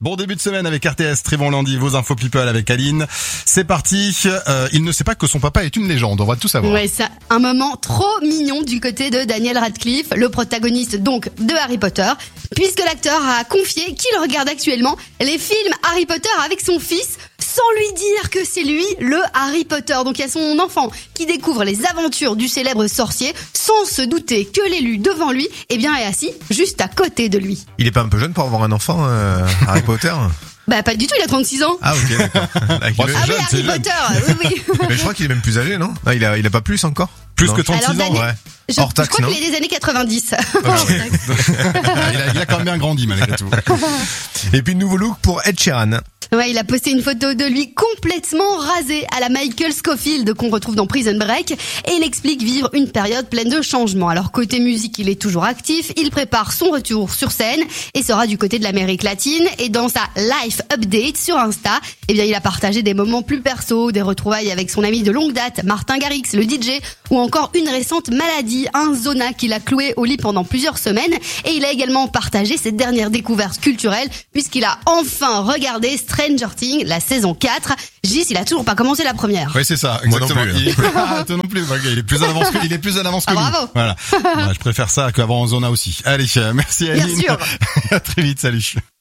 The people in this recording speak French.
Bon début de semaine avec RTS, très bon lundi, vos infos people avec Aline. C'est parti, il ne sait pas que son papa est une légende, on va tout savoir. Ouais, ça, un moment trop mignon du côté de Daniel Radcliffe, le protagoniste donc de Harry Potter, puisque l'acteur a confié qu'il regarde actuellement les films Harry Potter avec son fils, sans lui dire que c'est lui le Harry Potter. Donc il y a son enfant qui découvre les aventures du célèbre sorcier, sans se douter que l'élu devant lui, est assis juste à côté de lui. Il est pas un peu jeune pour avoir un enfant, Harry Potter? Bah pas du tout, il a 36 ans. Ah ok, d'accord. Bon, c'est Ah jeune, oui, c'est Harry jeune. Potter, oui. Mais je crois qu'il est même plus âgé, non? Ah, il a pas plus encore? Plus Non. que 36 Alors, ans, Daniel- ouais. Je Hors taxe, crois non qu'il est des années 90. il a quand même bien grandi malgré tout. Et puis nouveau look pour Ed Sheeran. Ouais, il a posté une photo de lui complètement rasé à la Michael Scofield qu'on retrouve dans Prison Break et il explique vivre une période pleine de changements. Alors côté musique, il est toujours actif, il prépare son retour sur scène et sera du côté de l'Amérique latine et dans sa life update sur Insta, il a partagé des moments plus perso, des retrouvailles avec son ami de longue date, Martin Garrix, le DJ, ou encore une récente maladie, un zona qu'il a cloué au lit pendant plusieurs semaines et il a également partagé ses dernières découvertes culturelles puisqu'il a enfin regardé Stranger Things, la saison 4. Gis, il a toujours pas commencé la première. Oui, c'est ça, Moi non exactement. plus, Toi non plus, il est plus en avance que nous. Bravo. Voilà. Je préfère ça qu'avant en Zona aussi. Allez, merci Aline. Bien sûr. À très vite, salut.